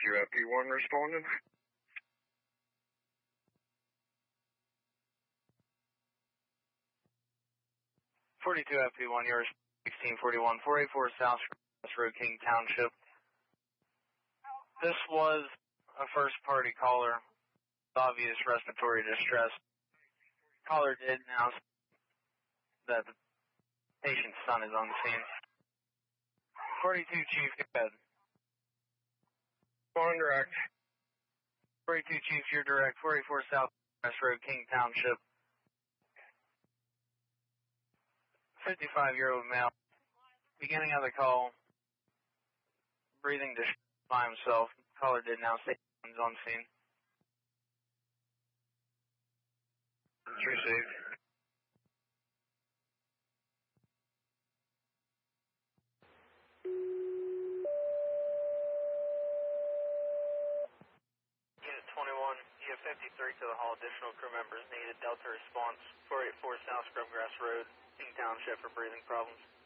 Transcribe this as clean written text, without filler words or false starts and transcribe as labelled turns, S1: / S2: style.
S1: FP1 responding.
S2: 42 FP1, yours 1641, 484 South Road, King Township. This was a first party caller, obvious respiratory distress. Caller did announce that the patient's son is on the scene. 42 Chief, go ahead.
S1: On direct.
S2: 42 Chief, you're direct, 484 South Road, King Township. 55-year-old male. Beginning of the call, breathing distress by himself. Caller did announce that he's on scene.
S1: It's received.
S2: Unit 21, EF 53 to the hall. Additional crew members needed. Delta response, 484 South Scrubgrass Road, King Township for breathing problems.